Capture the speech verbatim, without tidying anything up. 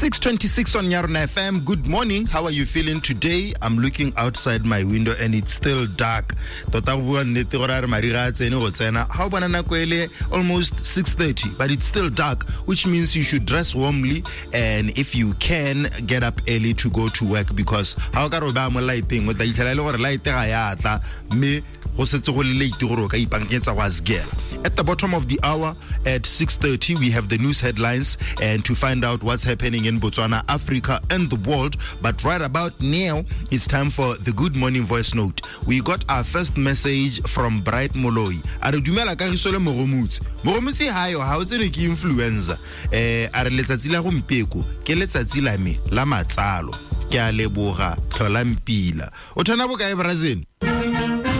six twenty-six on Yarona F M. Good morning. How are you feeling today? I'm looking outside my window and it's still dark. Almost six thirty, but it's still dark, which means you should dress warmly, and if you can, get up early to go to work, because how ka roba mo lighting with the itlhalele gore light ga ya tla me go setse go le late gore ka ipanketsa wa sgela. At the bottom of the hour at six thirty, we have the news headlines and to find out what's happening in Botswana, Africa, and the world. But right about now, it's time for the Good Morning Voice Note. We got our first message from Bright Moloi. Are dumela ka risole moromutsi. Moromutsi hayo ha o tsene ke influencer. Eh are letsatsi la gompeko ke letsatsi la me la matsalo. Ke a leboga tlhola mpila. O thana bokae Brazil?